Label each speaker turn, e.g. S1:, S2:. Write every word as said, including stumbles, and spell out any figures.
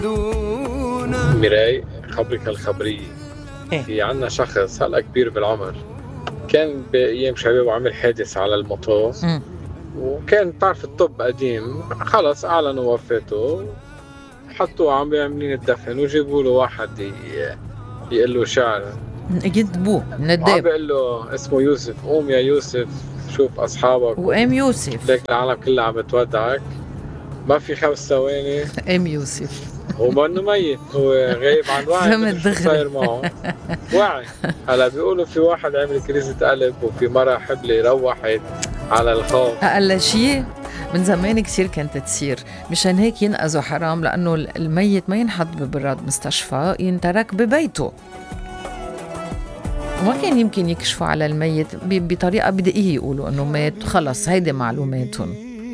S1: ميراي خبرك الخبرية.
S2: إيه؟
S1: في عنا شخص هلأ كبير بالعمر، كان بأيام شباب وعمل حادث على الموتور،
S2: مم.
S1: وكان تعرف الطب قديم، خلص أعلنوا وفاته، حطوه عم بيعملين الدفن وجيبوا له واحد ي- يقول له شعر،
S2: يدبوه
S1: وعم
S2: نداب.
S1: بيقول له اسمه يوسف، قوم يا يوسف شوف أصحابك،
S2: وام يوسف.
S1: ليك العالم كلها عم بتودعك. ما في خمس ثواني
S2: ام يوسف
S1: هو ما انه ميت، هو غايب عن وعي،
S2: فهمت
S1: مدري شو
S2: دغري.
S1: صاير معه. وعي. هلا بيقولوا في واحد عمل كريزة قلب، وفي مرة حبلة روحت على الخوف.
S2: أقل شيء من زمان كتير كانت تصير، مشان هيك ينقذوا حرام، لأنه الميت ما ينحط ببراد مستشفى، ينترك ببيته. وما كان يمكن يكشفوا على الميت ب- بطريقة بدقيقة، يقولوا أنه مات خلص هيدي معلوماتهم.